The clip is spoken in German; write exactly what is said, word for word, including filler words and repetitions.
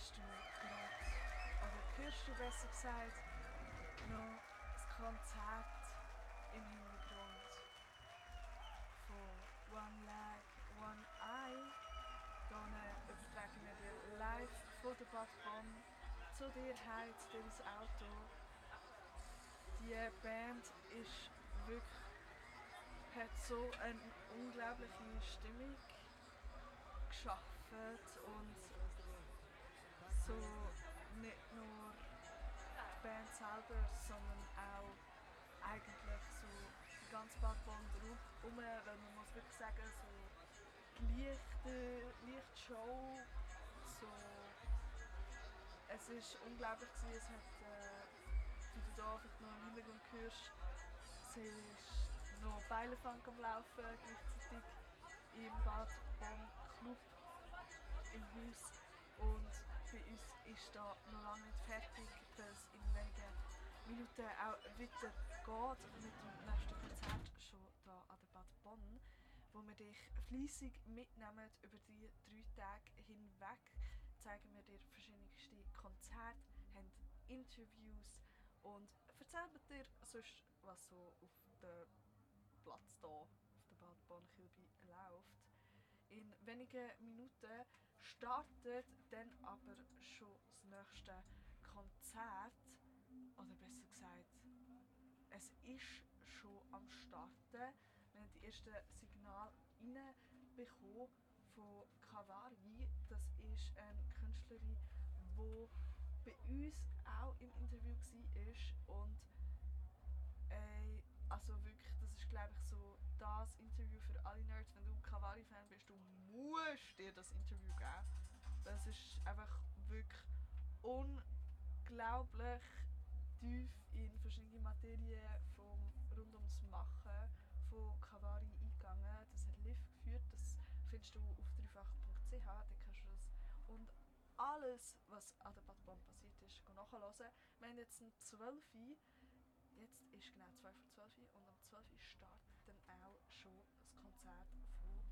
hast du gerade, oder hörst du besser gesagt, noch das Konzert im Hintergrund von One Leg, One Eye. Hier übertragen wir dir live von der Bad Bonn zu dir heim, zu dir ins Auto. Die Band ist wirklich, hat so eine unglaubliche Stimmung geschaffen und so nicht nur die Band selber, sondern auch eigentlich so die ganze Bad Bonn drumherum, weil man muss wirklich sagen, so die Lichter, Lichtshow, so, es ist unglaublich gewesen. Es hat, äh, wie du hier vielleicht noch im Hintergrund hörst, es ist noch Beilefunk am Laufen, gleichzeitig im Bad Bonn Club im Haus. Und bei uns ist da noch lange nicht fertig, weil es in wenigen Minuten auch weiter geht mit dem nächsten Konzert schon hier an der Bad Bonn, wo wir dich fleissig mitnehmen über die drei Tage hinweg. Zeigen wir dir verschiedenste Konzerte, haben Interviews und erzählen dir sonst, was so auf dem Platz hier auf der Bad Bonn Kilby läuft. In wenigen Minuten startet dann aber schon das nächste Konzert. Oder besser gesagt, es ist schon am Starten. Wir haben die ersten Signale reinbekommen von Kavari. Das ist eine Künstlerin, die bei uns auch im Interview war. Und ey, also wirklich, das ist glaube ich so das Interview für alle Nerds. Wenn du ein Kavari-Fan bist, du musst dir das Interview geben. Das ist einfach wirklich unglaublich tief in verschiedene Materien vom, rund ums Machen von Kavari eingegangen. Das hat Liv geführt, das findest du auf dreifach punkt c h, da kannst du das und alles, was an der Bad Bonn passiert ist, nachhören. Wir haben jetzt um zwölf Uhr. Jetzt ist genau zwei vor zwölf und um zwölf Uhr startet dann auch schon das Konzert von